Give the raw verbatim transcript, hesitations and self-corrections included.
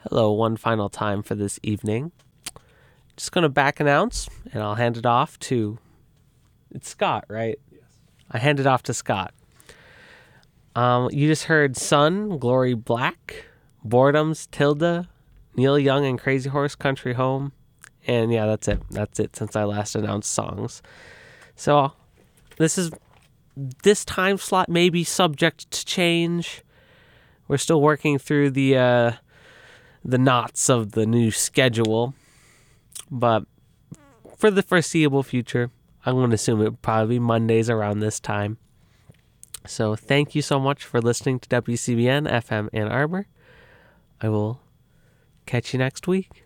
Hello, one final time for this evening. Just going to back announce, and I'll hand it off to... It's Scott, right? Yes. I hand it off to Scott. Um, you just heard Sun, Glory Black, Boredoms, Tilda, Neil Young and Crazy Horse Country Home. And yeah, that's it. That's it since I last announced songs. So this is this time slot may be subject to change. We're still working through the uh, the knots of the new schedule. But for the foreseeable future, I'm going to assume it will probably be Mondays around this time. So thank you so much for listening to W C B N F M Ann Arbor. I will catch you next week.